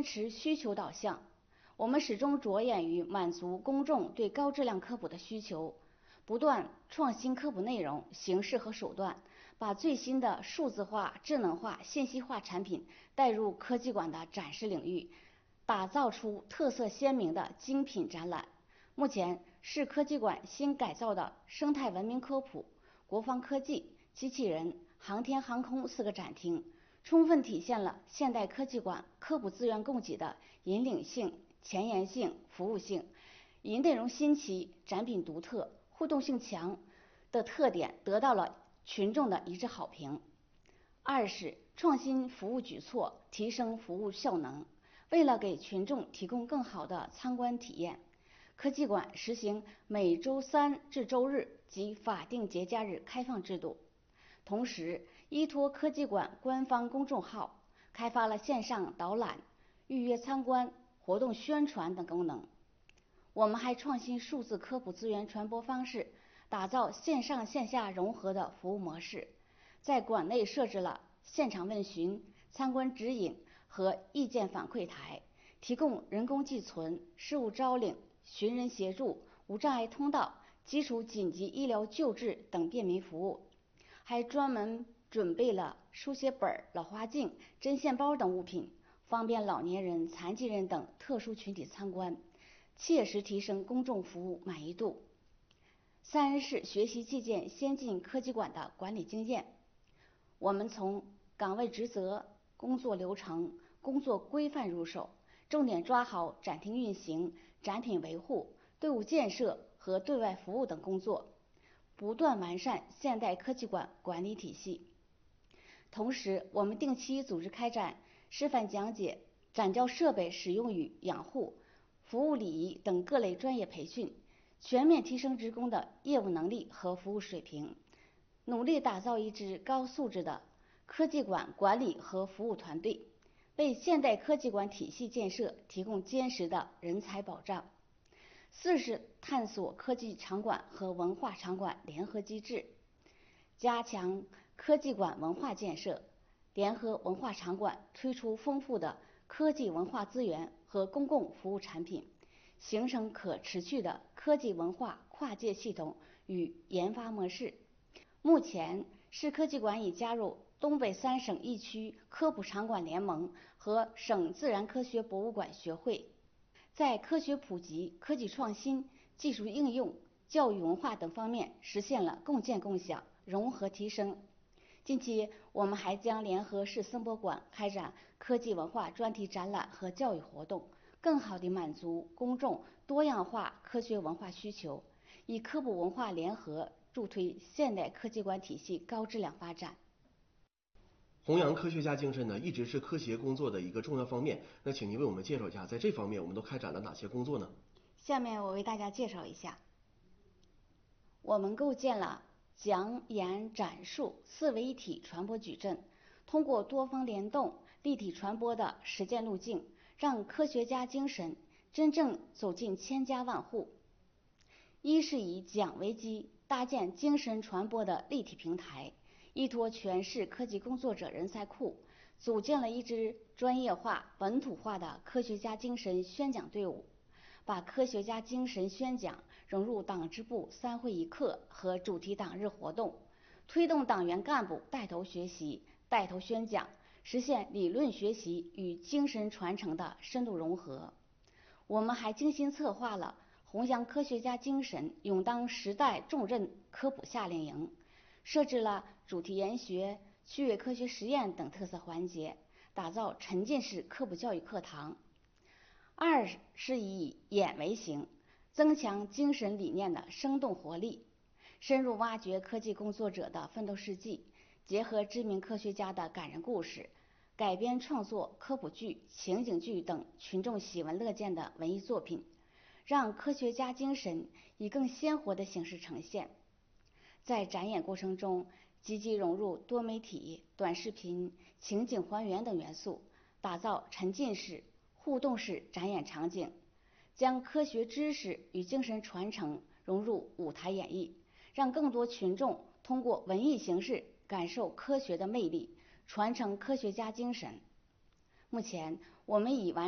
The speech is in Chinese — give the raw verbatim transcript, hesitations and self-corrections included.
坚持需求导向，我们始终着眼于满足公众对高质量科普的需求，不断创新科普内容、形式和手段，把最新的数字化、智能化、信息化产品带入科技馆的展示领域，打造出特色鲜明的精品展览。目前，市科技馆新改造的生态文明科普、国防科技、机器人、航天航空四个展厅，充分体现了现代科技馆科普资源供给的引领性、前沿性、服务性，以内容新奇、展品独特、互动性强的特点得到了群众的一致好评。二是创新服务举措，提升服务效能。为了给群众提供更好的参观体验，科技馆实行每周三至周日及法定节假日开放制度。同时，依托科技馆官方公众号，开发了线上导览、预约参观、活动宣传等功能。我们还创新数字科普资源传播方式，打造线上线下融合的服务模式，在馆内设置了现场问询、参观指引和意见反馈台，提供人工寄存、事务招领、寻人协助、无障碍通道、基础紧急医疗救治等便民服务，还专门准备了书写本、老花镜、针线包等物品，方便老年人、残疾人等特殊群体参观，切实提升公众服务满意度。三是学习借鉴先进科技馆的管理经验，我们从岗位职责、工作流程、工作规范入手，重点抓好展厅运行、展品维护、队伍建设和对外服务等工作，不断完善现代科技馆管理体系。同时，我们定期组织开展示范讲解、展教设备使用与养护、服务礼仪等各类专业培训，全面提升职工的业务能力和服务水平，努力打造一支高素质的科技馆管理和服务团队，为现代科技馆体系建设提供坚实的人才保障。四是探索科技场馆和文化场馆联合机制，加强科技馆文化建设，联合文化场馆推出丰富的科技文化资源和公共服务产品，形成可持续的科技文化跨界系统与研发模式。目前，市科技馆已加入东北三省一区科普场馆联盟和省自然科学博物馆学会，在科学普及、科技创新、技术应用、教育文化等方面实现了共建共享、融合提升。近期，我们还将联合市森博馆开展科技文化专题展览和教育活动，更好地满足公众多样化科学文化需求，以科普文化联合助推现代科技馆体系高质量发展。 弘扬科学家精神呢，一直是科协工作的一个重要方面。那请您为我们介绍一下，在这方面我们都开展了哪些工作呢？ 下面我为大家介绍一下，我们构建了讲演展述四位一体传播矩阵，通过多方联动、立体传播的实践路径，让科学家精神真正走进千家万户。一是以讲为基，搭建精神传播的立体平台，依托全市科技工作者人才库，组建了一支专业化、本土化的科学家精神宣讲队伍，把科学家精神宣讲融入党支部三会一课和主题党日活动，推动党员干部带头学习、带头宣讲，实现理论学习与精神传承的深度融合。我们还精心策划了弘扬科学家精神、勇当时代重任科普夏令营，设置了主题研学、趣味科学实验等特色环节，打造沉浸式科普教育课堂。二是以演为行，增强精神理念的生动活力，深入挖掘科技工作者的奋斗事迹，结合知名科学家的感人故事，改编创作科普剧、情景剧等群众喜闻乐见的文艺作品，让科学家精神以更鲜活的形式呈现。在展演过程中，积极融入多媒体、短视频、情景还原等元素，打造沉浸式、互动式展演场景，将科学知识与精神传承融入舞台演绎，让更多群众通过文艺形式感受科学的魅力，传承科学家精神。目前，我们已完